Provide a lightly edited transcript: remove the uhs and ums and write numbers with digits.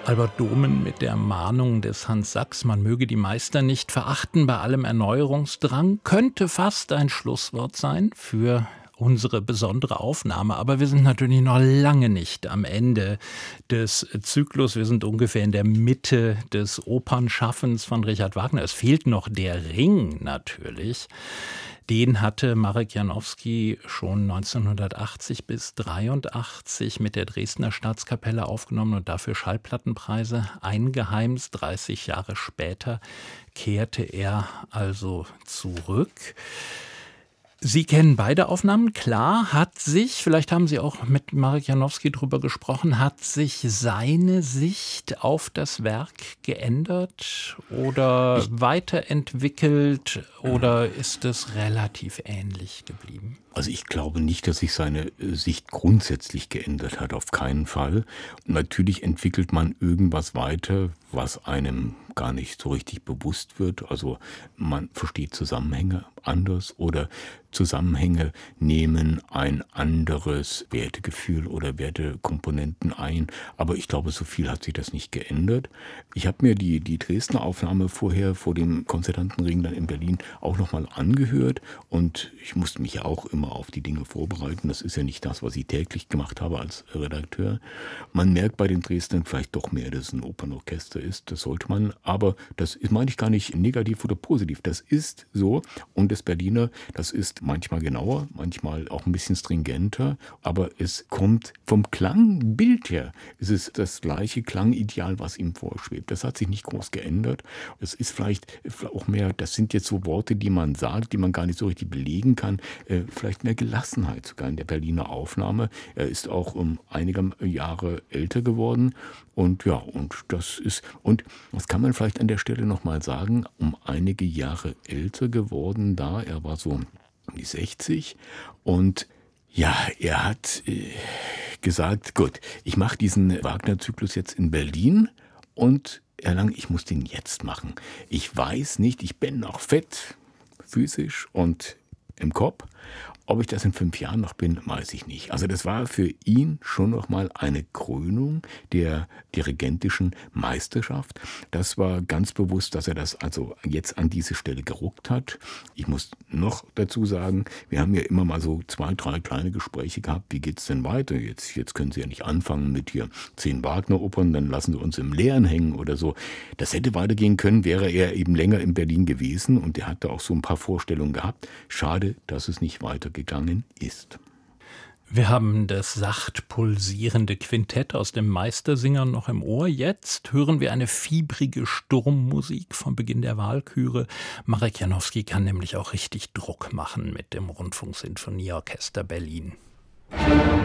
Albert Domen mit der Mahnung des Hans Sachs, man möge die Meister nicht verachten bei allem Erneuerungsdrang, könnte fast ein Schlusswort sein für unsere besondere Aufnahme. Aber wir sind natürlich noch lange nicht am Ende des Zyklus. Wir sind ungefähr in der Mitte des Opernschaffens von Richard Wagner. Es fehlt noch der Ring natürlich. Den hatte Marek Janowski schon 1980 bis 1983 mit der Dresdner Staatskapelle aufgenommen und dafür Schallplattenpreise eingeheimst. 30 Jahre später kehrte er also zurück. Sie kennen beide Aufnahmen, klar, hat sich, vielleicht haben Sie auch mit Marek Janowski drüber gesprochen, hat sich seine Sicht auf das Werk geändert oder weiterentwickelt oder ist es relativ ähnlich geblieben? Also ich glaube nicht, dass sich seine Sicht grundsätzlich geändert hat, auf keinen Fall. Natürlich entwickelt man irgendwas weiter, was einem gar nicht so richtig bewusst wird. Also man versteht Zusammenhänge anders oder Zusammenhänge nehmen ein anderes Wertegefühl oder Wertekomponenten ein. Aber ich glaube, so viel hat sich das nicht geändert. Ich habe mir die Dresdner Aufnahme vorher vor dem Konzertantenring dann in Berlin auch nochmal angehört und ich musste mich ja auch immer auf die Dinge vorbereiten. Das ist ja nicht das, was ich täglich gemacht habe als Redakteur. Man merkt bei den Dresdnern vielleicht doch mehr, dass es ein Opernorchester ist. Das sollte man. Aber das meine ich gar nicht negativ oder positiv. Das ist so. Und das Berliner, das ist manchmal genauer, manchmal auch ein bisschen stringenter. Aber es kommt vom Klangbild her. Es ist das gleiche Klangideal, was ihm vorschwebt. Das hat sich nicht groß geändert. Es ist vielleicht auch mehr, das sind jetzt so Worte, die man sagt, die man gar nicht so richtig belegen kann. Vielleicht mehr Gelassenheit sogar in der Berliner Aufnahme. Er ist auch einige Jahre älter geworden. Und ja, und das kann man vielleicht an der Stelle nochmal sagen, einige Jahre älter geworden da. Er war so um die 60 und ja, er hat gesagt, gut, ich mache diesen Wagner-Zyklus jetzt in Berlin und Erlangen, ich muss den jetzt machen. Ich weiß nicht, ich bin noch fit, physisch und im Kopf. Ob ich das in 5 Jahren noch bin, weiß ich nicht. Also das war für ihn schon nochmal eine Krönung der dirigentischen Meisterschaft. Das war ganz bewusst, dass er das also jetzt an diese Stelle geruckt hat. Ich muss noch dazu sagen, wir haben ja immer mal so 2, 3 kleine Gespräche gehabt. Wie geht's denn weiter? Jetzt können Sie ja nicht anfangen mit hier 10 Wagner-Opern, dann lassen Sie uns im Leeren hängen oder so. Das hätte weitergehen können, wäre er eben länger in Berlin gewesen und er hatte auch so ein paar Vorstellungen gehabt. Schade, dass es nicht weitergegangen ist. Wir haben das sacht pulsierende Quintett aus dem Meistersinger noch im Ohr. Jetzt hören wir eine fiebrige Sturmmusik vom Beginn der Walküre. Marek Janowski kann nämlich auch richtig Druck machen mit dem Rundfunksinfonieorchester Berlin.